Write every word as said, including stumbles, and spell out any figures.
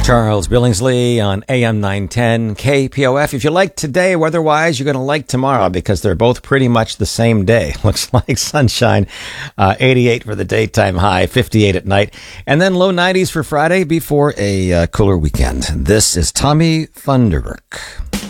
Charles Billingsley on A M nine ten K P O F. If you like today weather-wise, you're going to like tomorrow because they're both pretty much the same day. Looks like sunshine, uh, eighty-eight for the daytime high, fifty-eight at night, and then low nineties for Friday before a uh, cooler weekend. This is Tommy Thunderberg.